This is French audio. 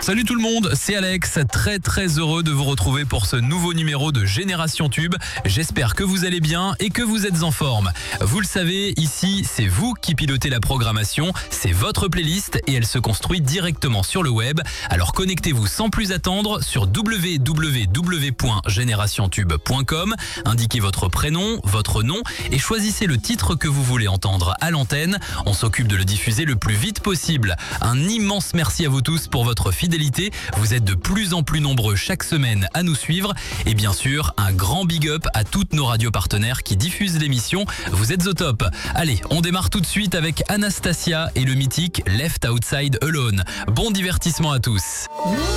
Salut tout le monde, c'est Alex, très heureux de vous retrouver pour ce nouveau numéro de Génération Tube. J'espère que vous allez bien et que vous êtes en forme. Vous le savez, ici c'est vous qui pilotez la programmation, c'est votre playlist et elle se construit directement sur le web. Alors connectez-vous sans plus attendre sur www.generationtube.com, indiquez votre prénom, votre nom et choisissez le titre que vous voulez entendre à l'antenne. On s'occupe de le diffuser le plus vite possible. Un immense merci à vous tous pour votre fidélité. Vous êtes de plus en plus nombreux chaque semaine à nous suivre. Et bien sûr, un grand big up à toutes nos radios partenaires qui diffusent l'émission. Vous êtes au top. Allez, on démarre tout de suite avec Anastasia et le mythique Left Outside Alone. Bon divertissement à tous.